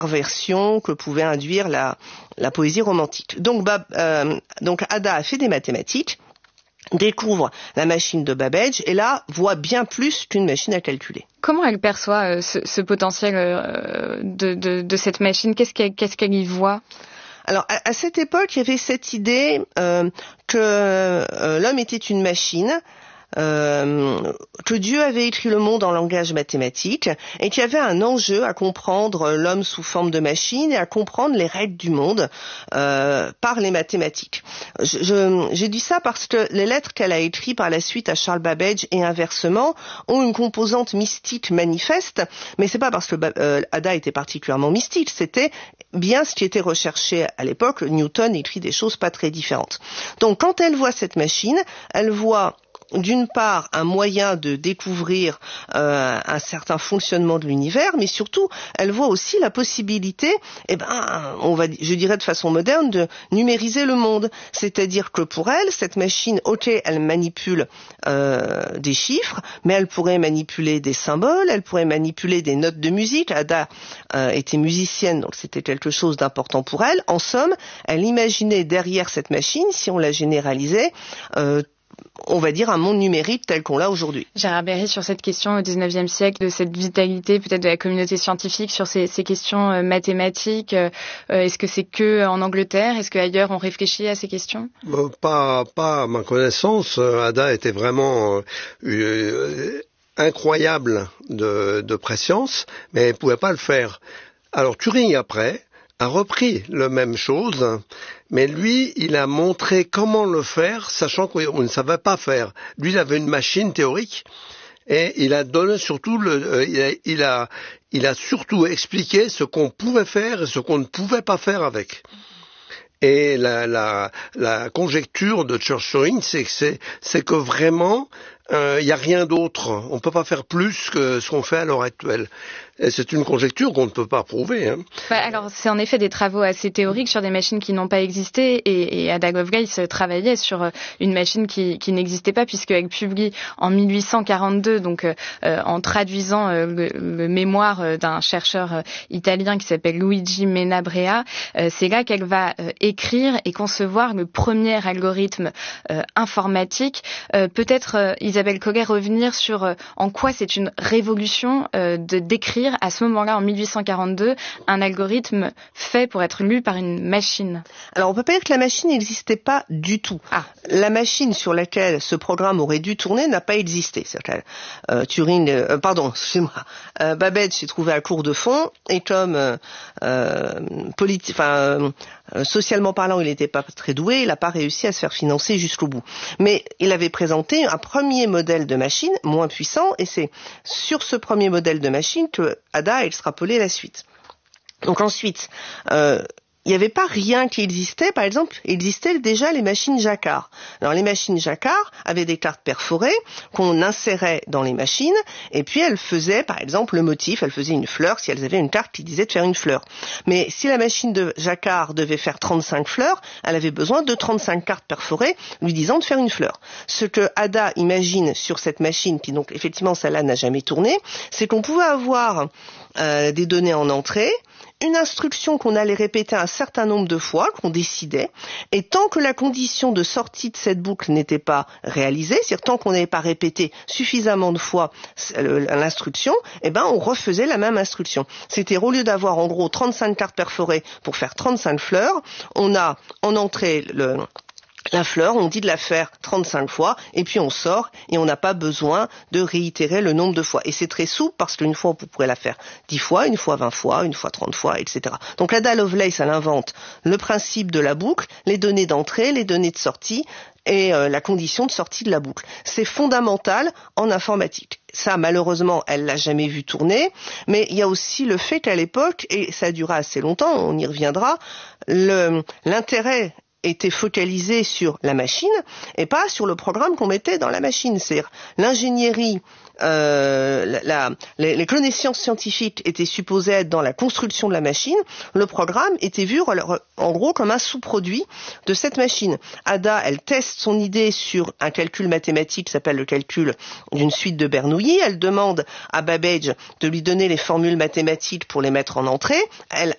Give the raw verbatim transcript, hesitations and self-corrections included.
perversion que pouvait induire la, la poésie romantique. Donc, Bab, euh, donc Ada a fait des mathématiques, découvre la machine de Babbage et là voit bien plus qu'une machine à calculer. Comment elle perçoit euh, ce, ce potentiel euh, de, de, de cette machine ? Qu'est-ce qu'elle, qu'est-ce qu'elle y voit ? Alors, à, à cette époque, il y avait cette idée euh, que euh, l'homme était une machine, euh, que Dieu avait écrit le monde en langage mathématique et qu'il y avait un enjeu à comprendre l'homme sous forme de machine et à comprendre les règles du monde euh, par les mathématiques. Je, je, j'ai dit ça parce que les lettres qu'elle a écrites par la suite à Charles Babbage et inversement ont une composante mystique manifeste, mais c'est pas parce que euh, Ada était particulièrement mystique, c'était bien ce qui était recherché à l'époque. Newton écrit des choses pas très différentes. Donc quand elle voit cette machine, elle voit d'une part un moyen de découvrir euh, un certain fonctionnement de l'univers, mais surtout elle voit aussi la possibilité, eh ben, on va, je dirais de façon moderne, de numériser le monde. C'est-à-dire que pour elle, cette machine, ok, elle manipule euh, des chiffres, mais elle pourrait manipuler des symboles, elle pourrait manipuler des notes de musique. Ada euh, était musicienne, donc c'était quelque chose d'important pour elle. En somme, elle imaginait derrière cette machine, si on la généralisait, euh, on va dire un monde numérique tel qu'on l'a aujourd'hui. Gérard Berry, sur cette question au dix-neuvième siècle, de cette vitalité peut-être de la communauté scientifique sur ces, ces questions euh, mathématiques, euh, est-ce que c'est que en Angleterre ? Est-ce qu'ailleurs on réfléchit à ces questions ? euh, pas, pas à ma connaissance. Ada était vraiment euh, euh, incroyable de, de préscience, mais elle ne pouvait pas le faire. Alors Turing, après, a repris la même chose, mais lui, il a montré comment le faire, sachant qu'on ne savait pas faire. Lui, il avait une machine théorique, et il a donné surtout, le, euh, il, a, il, a, il a surtout expliqué ce qu'on pouvait faire et ce qu'on ne pouvait pas faire avec. Et la, la, la conjecture de Church-Turing, c'est que, c'est, c'est que vraiment, il euh, n'y a rien d'autre. On ne peut pas faire plus que ce qu'on fait à l'heure actuelle. Et c'est une conjecture qu'on ne peut pas prouver. Hein. Bah alors, c'est en effet des travaux assez théoriques sur des machines qui n'ont pas existé. Et, et Ada Lovelace travaillait sur une machine qui, qui n'existait pas, puisqu'elle publie en mille huit cent quarante-deux, donc euh, en traduisant euh, le, le mémoire d'un chercheur euh, italien qui s'appelle Luigi Menabrea, euh, c'est là qu'elle va euh, écrire et concevoir le premier algorithme euh, informatique. Euh, peut-être, euh, Isabelle Collet, revenir sur euh, en quoi c'est une révolution euh, de décrire à ce moment-là, en mille huit cent quarante-deux, un algorithme fait pour être lu par une machine. Alors, on peut pas dire que la machine n'existait pas du tout. Ah. La machine sur laquelle ce programme aurait dû tourner n'a pas existé. C'est-à-dire que, euh, Turing, euh, pardon, excusez-moi, euh, Babbage s'est trouvé à court de fond, et comme euh, euh, politi- enfin, euh, socialement parlant, il n'était pas très doué, il n'a pas réussi à se faire financer jusqu'au bout. Mais il avait présenté un premier modèle de machine, moins puissant, et c'est sur ce premier modèle de machine que Ada a extrapolé la suite. Donc ensuite, euh, il n'y avait pas rien qui existait. Par exemple, existaient déjà les machines Jacquard. Alors les machines Jacquard avaient des cartes perforées qu'on insérait dans les machines, et puis elles faisaient, par exemple, le motif, elles faisaient une fleur si elles avaient une carte qui disait de faire une fleur. Mais si la machine de Jacquard devait faire trente-cinq fleurs, elle avait besoin de trente-cinq cartes perforées lui disant de faire une fleur. Ce que Ada imagine sur cette machine, qui donc effectivement celle-là n'a jamais tourné, c'est qu'on pouvait avoir euh, des données en entrée, une instruction qu'on allait répéter un certain nombre de fois, qu'on décidait, et tant que la condition de sortie de cette boucle n'était pas réalisée, c'est-à-dire tant qu'on n'avait pas répété suffisamment de fois l'instruction, eh ben on refaisait la même instruction. C'est-à-dire au lieu d'avoir en gros trente-cinq cartes perforées pour faire trente-cinq fleurs, on a en entrée le la fleur, on dit de la faire trente-cinq fois, et puis on sort, et on n'a pas besoin de réitérer le nombre de fois. Et c'est très souple, parce qu'une fois, vous pourrez la faire dix fois, une fois vingt fois, une fois trente fois, et cetera. Donc Ada Lovelace, elle invente le principe de la boucle, les données d'entrée, les données de sortie, et euh, la condition de sortie de la boucle. C'est fondamental en informatique. Ça, malheureusement, elle l'a jamais vu tourner, mais il y a aussi le fait qu'à l'époque, et ça durera assez longtemps, on y reviendra, le, l'intérêt était focalisé sur la machine et pas sur le programme qu'on mettait dans la machine. C'est-à-dire l'ingénierie, euh, la, la, les, les connaissances scientifiques étaient supposées être dans la construction de la machine. Le programme était vu en gros comme un sous-produit de cette machine. Ada, elle teste son idée sur un calcul mathématique qui s'appelle le calcul d'une suite de Bernoulli. Elle demande à Babbage de lui donner les formules mathématiques pour les mettre en entrée. Elle